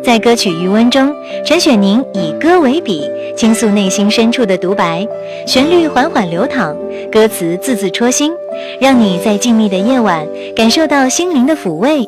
在歌曲《余温》中，陈雪凝以歌为笔，倾诉内心深处的独白，旋律缓缓流淌，歌词字字戳心，让你在静谧的夜晚感受到心灵的抚慰